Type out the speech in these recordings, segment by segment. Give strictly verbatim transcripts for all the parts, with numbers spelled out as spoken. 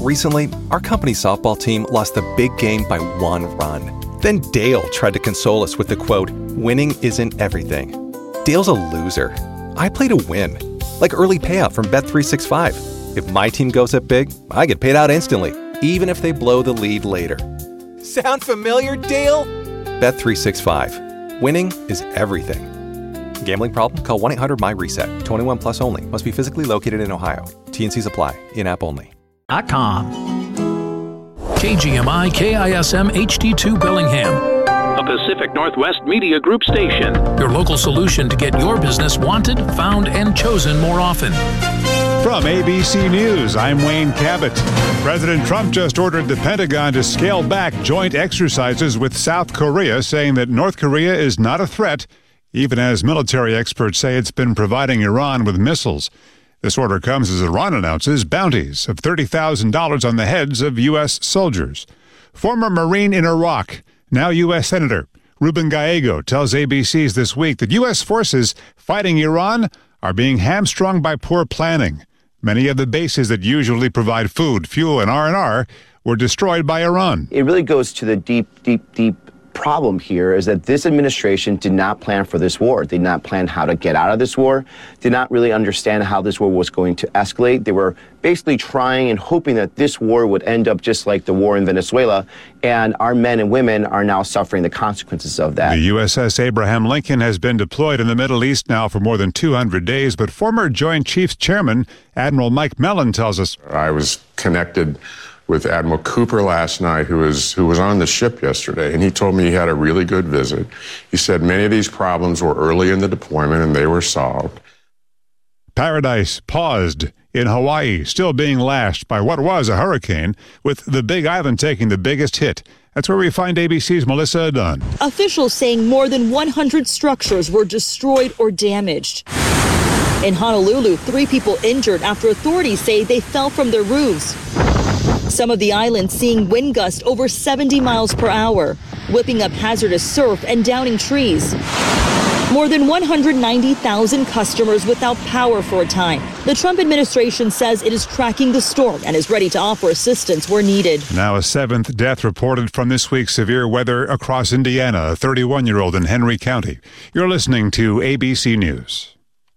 Recently, our company softball team lost the big game by one run. Then Dale tried to console us with the quote, "Winning isn't everything." Dale's a loser. I play to win. Like early payout from Bet three sixty-five. If my team goes up big, I get paid out instantly, even if they blow the lead later. Sound familiar, Dale? Bet three sixty-five. Winning is everything. Gambling problem? Call one eight hundred M Y reset. twenty-one plus only. Must be physically located in Ohio. T and C's apply. In-app only. .com. K G M I K I S M H D two Bellingham, a Pacific Northwest Media Group station. Your local solution to get your business wanted, found, and chosen more often. From A B C News, I'm Wayne Cabot. President Trump just ordered the Pentagon to scale back joint exercises with South Korea, saying that North Korea is not a threat, even as military experts say it's been providing Iran with missiles. This order comes as Iran announces bounties of thirty thousand dollars on the heads of U S soldiers. Former Marine in Iraq, now U S Senator Ruben Gallego tells A B C's This Week that U S forces fighting Iran are being hamstrung by poor planning. Many of the bases that usually provide food, fuel, and R and R were destroyed by Iran. It really goes to the deep, deep, deep problem here is that this administration did not plan for this war, did not plan how to get out of this war, did not really understand how this war was going to escalate. They were basically trying and hoping that this war would end up just like the war in Venezuela, and our men and women are now suffering the consequences of that. The U S S Abraham Lincoln has been deployed in the Middle East now for more than two hundred days, but former Joint Chiefs Chairman Admiral Mike Mellon tells us. I was connected with Admiral Cooper last night, who was who was on the ship yesterday, and he told me he had a really good visit. He said many of these problems were early in the deployment and they were solved. Paradise paused in Hawaii, still being lashed by what was a hurricane, with the Big Island taking the biggest hit. That's where we find A B C's Melissa Dunn. Officials saying more than one hundred structures were destroyed or damaged. In Honolulu, three people injured after authorities say they fell from their roofs. Some of the island seeing wind gusts over seventy miles per hour, whipping up hazardous surf and downing trees. More than one hundred ninety thousand customers without power for a time. The Trump administration says it is tracking the storm and is ready to offer assistance where needed. Now a seventh death reported from this week's severe weather across Indiana, a thirty-one-year-old in Henry County. You're listening to A B C News.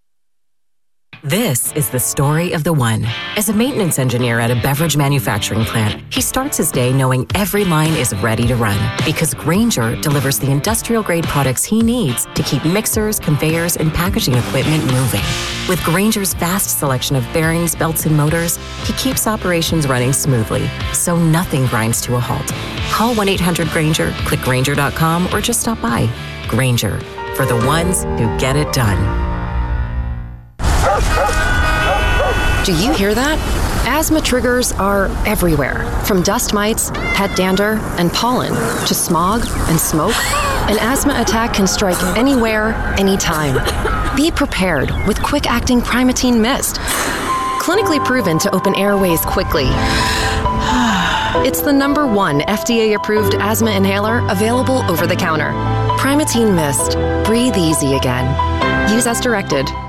This is the story of the one. As a maintenance engineer at a beverage manufacturing plant, he starts his day knowing every line is ready to run because Grainger delivers the industrial-grade products he needs to keep mixers, conveyors, and packaging equipment moving. With Grainger's vast selection of bearings, belts, and motors, he keeps operations running smoothly, so nothing grinds to a halt. Call one eight hundred Grainger, click Grainger dot com, or just stop by. Grainger, for the ones who get it done. Do you hear that? Asthma triggers are everywhere, from dust mites, pet dander, and pollen, to smog and smoke. An asthma attack can strike anywhere, anytime. Be prepared with quick-acting Primatene Mist. Clinically proven to open airways quickly. It's the number one F D A-approved asthma inhaler available over the counter. Primatene Mist. Breathe easy again. Use as directed.